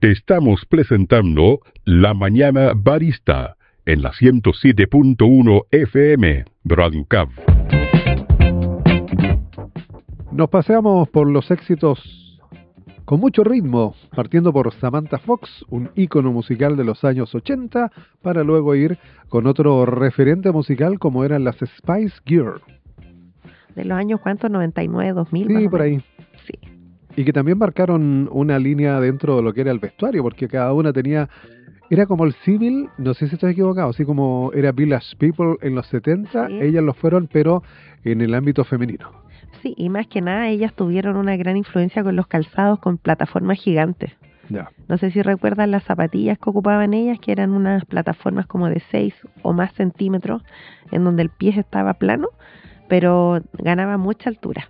Te estamos presentando La Mañana Barista en la 107.1 FM Radio Cab. Nos paseamos por los éxitos con mucho ritmo, partiendo por Samantha Fox, un ícono musical de los años 80, para luego ir con otro referente musical como eran las Spice Girls. De los años, ¿cuántos? 99, 2000. Sí, por ahí. Sí. Y que también marcaron una línea dentro de lo que era el vestuario, porque cada una tenía... Era como el símil, no sé si estoy equivocado, así como era Village People en los 70, sí. Ellas lo fueron, pero en el ámbito femenino. Sí, y más que nada ellas tuvieron una gran influencia con los calzados con plataformas gigantes. Ya. No sé si recuerdan las zapatillas que ocupaban ellas, que eran unas plataformas como de 6 o más centímetros, en donde el pie estaba plano, pero ganaba mucha altura.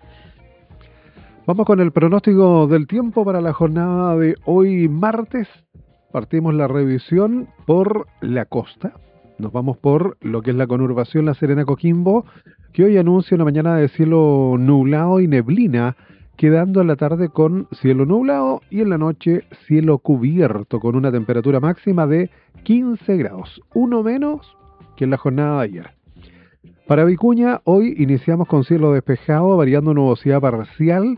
Vamos con el pronóstico del tiempo para la jornada de hoy martes. Partimos la revisión por la costa. Nos vamos por lo que es la conurbación La Serena-Coquimbo, que hoy anuncia una mañana de cielo nublado y neblina, quedando en la tarde con cielo nublado y en la noche cielo cubierto, con una temperatura máxima de 15 grados, uno menos que en la jornada de ayer. Para Vicuña, hoy iniciamos con cielo despejado, variando nubosidad parcial,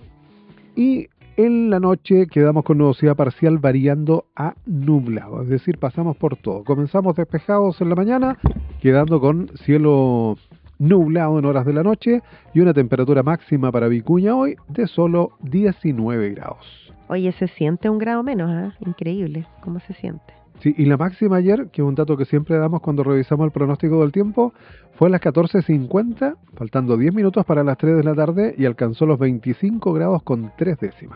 y en la noche quedamos con nubosidad parcial variando a nublado, es decir, pasamos por todo. Comenzamos despejados en la mañana, quedando con cielo nublado en horas de la noche y una temperatura máxima para Vicuña hoy de solo 19 grados. Oye, se siente un grado menos, ¿eh? Increíble cómo se siente. Sí, y la máxima ayer, que es un dato que siempre damos cuando revisamos el pronóstico del tiempo, fue a las 14:50, faltando 10 minutos para las 3 de la tarde, y alcanzó los 25 grados con 3 décimas.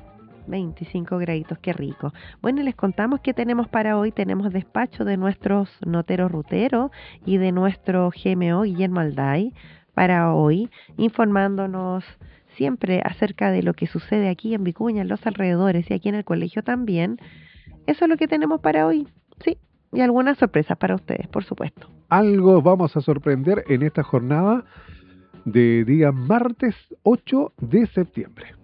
25 graditos, qué rico. Bueno, les contamos que tenemos para hoy. Tenemos despacho de nuestros noteros ruteros y de nuestro GMO Guillermo Alday para hoy, informándonos siempre acerca de lo que sucede aquí en Vicuña, en los alrededores y aquí en el colegio también. Eso es lo que tenemos para hoy, sí, y algunas sorpresas para ustedes, por supuesto. Algo vamos a sorprender en esta jornada de día martes 8 de septiembre.